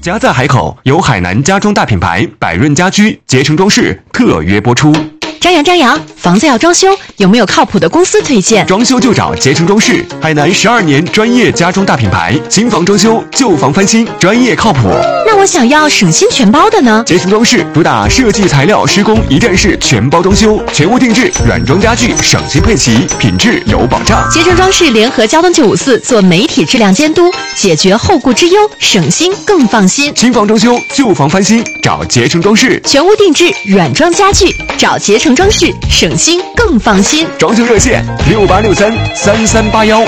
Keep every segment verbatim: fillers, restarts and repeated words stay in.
家在海口，由海南家装大品牌百润家居捷成装饰特约播出。 张扬张扬，房子要装修，有没有靠谱的公司推荐？ 装修就找捷成装饰，海南十二年专业家装大品牌，新房装修、旧房翻新，专业靠谱。 那我想要省心全包的呢？ 捷成装饰主打设计、材料、施工一站式全包装修，全屋定制，软装家具省心配齐，品质有保障。 捷成装饰联合交通九五四做媒体质量监督，解决后顾之忧，省心更放心。 新房装修、旧房翻新，找捷成装饰； 全屋定制，软装家具，找捷成装饰，省心更放心。 装修热线六八六三三三八幺。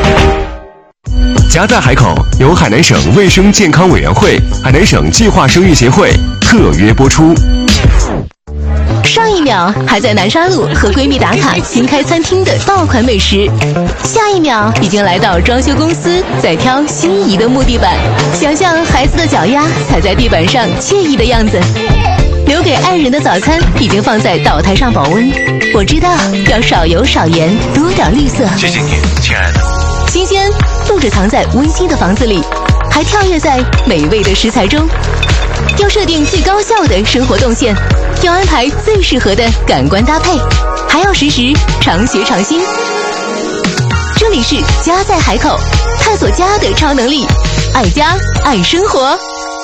家在海口，由海南省卫生健康委员会、海南省计划生育协会特约播出。 上一秒还在南沙路和闺蜜打卡新开餐厅的爆款美食，下一秒已经来到装修公司在挑心仪的木地板，想象孩子的脚丫踩在地板上惬意的样子。留给爱人的早餐已经放在岛台上保温，我知道要少油少盐，多点绿色。 谢谢你，亲爱的。 新鲜不止藏在温馨的房子里，还跳跃在美味的食材中。要设定最高效的生活动线，要安排最适合的感官搭配，还要实时常学常新。这里是家在海口，探索家的超能力，爱家爱生活。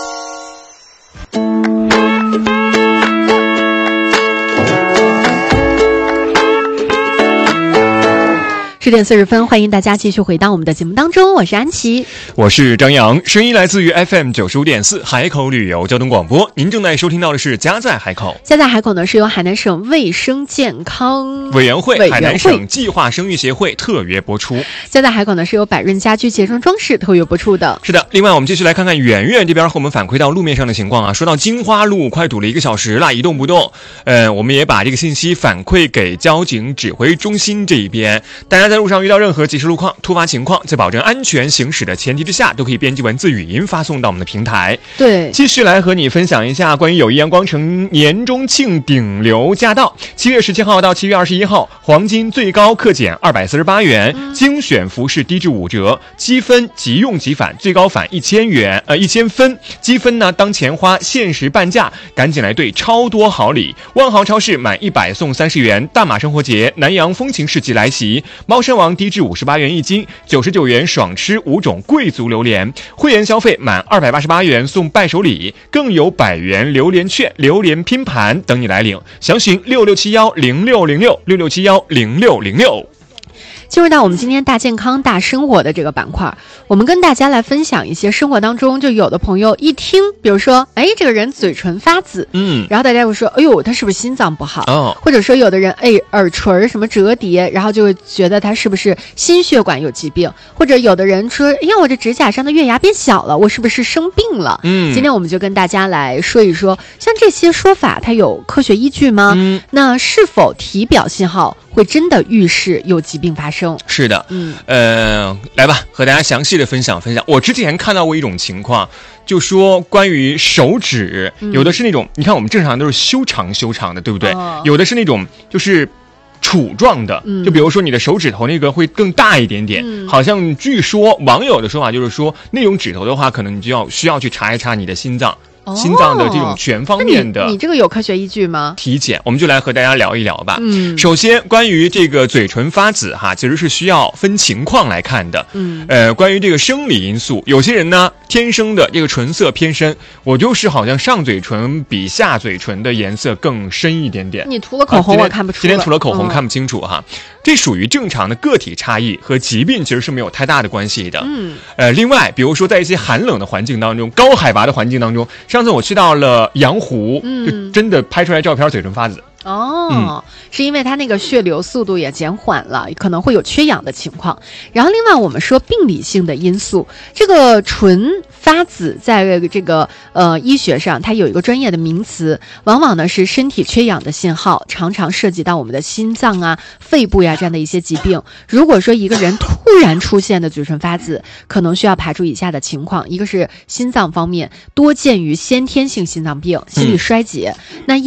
十点四十分，欢迎大家继续回到我们的节目当中，我是安琪， 我是张扬，声音来自于 F M 九十五点四海口旅游交通广播。您正在收听到的是家在海口。 家在海口呢，是由海南省卫生健康委员会、 委员会海南省计划生育协会特约播出。 家在海口呢，是由百润家居捷成装饰特约播出的。 是的，另外我们继续来看看圆圆这边和我们反馈到路面上的情况啊。说到金花路快堵了一个小时了，一动不动。呃，我们也把这个信息反馈给交警指挥中心这一边。大家在路上遇到任何即时路况、突发情况，在保证安全行驶的前提之下，都可以编辑文字、语音发送到我们的平台。 对， 继续来和你分享一下关于友谊阳光城年中庆顶流驾到，七月十七号到七月二十一号，黄金最高克减二百四十八元，嗯、精选服饰低至五折，积分即用即返，最高返一千元，呃一千分，积分呢当钱花，限时半价，赶紧来兑超多好礼！万豪超市满一百送三十元，大马生活节、南洋风情市集来袭，猫山王低至五十八元一斤，九十九元爽吃五种贵族榴莲，会员消费满二百八十八元送伴手礼，更有百元榴莲券、榴莲拼盘等你来领。详询六六七幺零六零六六六七幺零六零六。 进入到我们今天大健康大生活的这个板块，我们跟大家来分享一些生活当中就有的朋友一听，比如说哎这个人嘴唇发紫，嗯，然后大家会说哎呦他是不是心脏不好，哦，或者说有的人哎耳垂什么折叠，然后就会觉得他是不是心血管有疾病，或者有的人说哎呀我这指甲上的月牙变小了，我是不是生病了？嗯，今天我们就跟大家来说一说，像这些说法它有科学依据吗？嗯，那是否体表信号会真的预示有疾病发生？ 是的，嗯，呃，来吧，和大家详细的分享分享。我之前看到过一种情况，就说关于手指，嗯、有的是那种，你看我们正常都是修长修长的，对不对？哦、有的是那种就是杵状的，嗯、就比如说你的手指头那个会更大一点点，嗯、好像据说网友的说法就是说，那种指头的话，可能你就要需要去查一查你的心脏。心脏的这种全方面的、 哦、你, 你这个有科学依据吗？ 体检，我们就来和大家聊一聊吧。嗯，首先关于这个嘴唇发紫哈，其实是需要分情况来看的。嗯，呃，关于这个生理因素，有些人呢天生的这个唇色偏深，我就是好像上嘴唇比下嘴唇的颜色更深一点点。 你涂了口红、啊、我看不出来， 今天涂了口红、嗯、看不清楚哈。这属于正常的个体差异，和疾病其实是没有太大的关系的。嗯，呃，另外，比如说在一些寒冷的环境当中、高海拔的环境当中，上次我去到了阳湖，嗯、就真的拍出来照片，嘴唇发紫。 哦、嗯，是因为它那个血流速度也减缓了，可能会有缺氧的情况。然后另外我们说病理性的因素，这个唇发紫在这个呃医学上它有一个专业的名词，往往呢是身体缺氧的信号，常常涉及到我们的心脏啊、肺部呀这样的一些疾病。如果说一个人突然出现的嘴唇发紫，可能需要排除以下的情况，一个是心脏方面，多见于先天性心脏病、心力衰竭，嗯、那因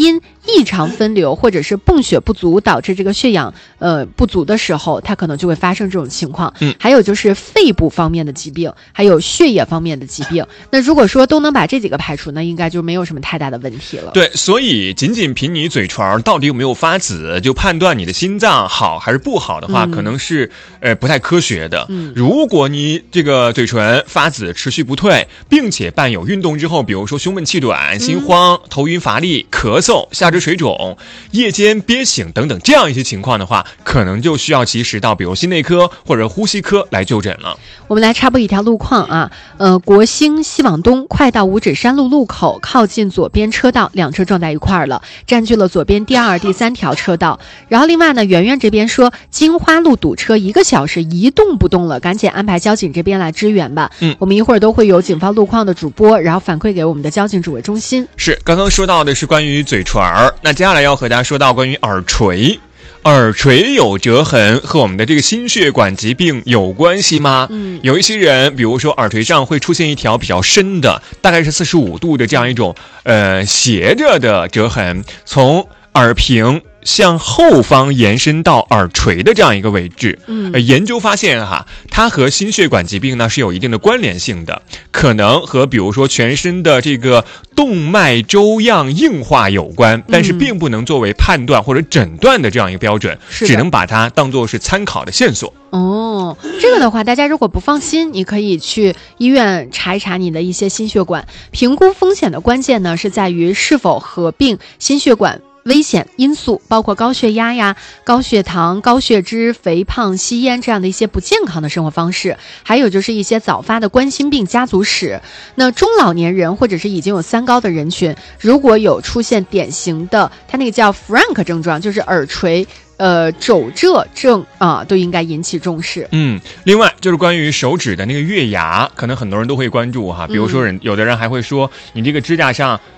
异常分流或者是泵血不足导致这个血氧呃不足的时候，它可能就会发生这种情况。 嗯， 还有就是肺部方面的疾病，还有血液方面的疾病。那如果说都能把这几个排除呢，应该就没有什么太大的问题了。 对，所以仅仅凭你嘴唇到底有没有发紫就判断你的心脏好还是不好的话，嗯、可能是呃不太科学的。 嗯， 如果你这个嘴唇发紫持续不退，并且伴有运动之后，比如说胸闷气短、心慌、嗯、头晕乏力、咳嗽、下肢水肿、夜间憋醒等等这样一些情况的话，可能就需要及时到比如心内科或者呼吸科来就诊了。 我们来插播一条路况啊，呃，国兴西往东快到五指山路路口，靠近左边车道，两车撞在一块儿了，占据了左边第二、第三条车道。然后另外呢，圆圆这边说金花路堵车一个小时一动不动了，赶紧安排交警这边来支援吧。 嗯， 我们一会儿都会有警方路况的主播，然后反馈给我们的交警指挥中心。 是，刚刚说到的是关于嘴唇儿，那接下来要和大家说到关于耳垂。耳垂有折痕和我们的这个心血管疾病有关系吗？ 嗯， 有一些人，比如说耳垂上会出现一条比较深的，大概是四十五度的这样一种呃斜着的折痕，从耳屏向后方延伸到耳垂的这样一个位置。 嗯， 呃、研究发现哈，它和心血管疾病呢是有一定的关联性的，可能和比如说全身的这个动脉粥样硬化有关，但是并不能作为判断或者诊断的这样一个标准， 嗯、 只能把它当作是参考的线索。 哦，这个的话，大家如果不放心，你可以去医院查一查你的一些心血管。评估风险的关键呢，是在于是否合并心血管危险因素，包括高血压呀、高血糖、高血脂、肥胖、吸烟这样的一些不健康的生活方式，还有就是一些早发的冠心病家族史。那中老年人或者是已经有三高的人群，如果有出现典型的，它那个叫 Frank 症状，就是耳垂呃皱褶症啊，都应该引起重视。 嗯，另外就是关于手指的那个月牙，可能很多人都会关注哈，比如说人、嗯、有的人还会说，你这个指甲上